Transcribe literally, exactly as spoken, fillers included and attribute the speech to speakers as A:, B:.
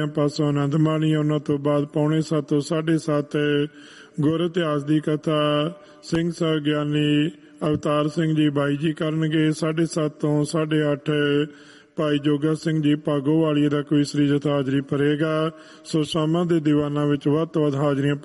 A: ਪਾਸੋਂ ਆਨੰਦ ਮਾਣੀ। ਉਹਨਾਂ ਤੋਂ ਬਾਅਦ ਪੌਣੇ ਸੱਤ ਤੋਂ ਸਾਢੇ ਸੱਤ ਗੁਰ ਇਤਿਹਾਸ ਦੀ ਕਥਾ ਸਿੰਘ ਸਾਹਿਬ ਗਿਆਨੀ ਅਵਤਾਰ ਸਿੰਘ ਜੀ ਬਾਈ ਜੀ ਕਰਨਗੇ। ਸਾਢੇ ਸੱਤ ਤੋਂ ਸਾਢੇ ਅੱਠ ਭਾਈ ਜੋਗਾ ਸਿੰਘ ਜੀ ਭਾਗੋਵਾਲੀਏ ਦਾ ਕੋਈ ਸ੍ਰੀ ਜਥਾ ਹਾਜ਼ਰੀ ਭਰੇਗਾ। ਸੋ ਸ਼ਾਮਾਂ ਦੇ ਦੀਵਾਨਾਂ ਵਿੱਚ ਵੱਧ ਤੋਂ ਵੱਧ ਹਾਜ਼ਰੀਆਂ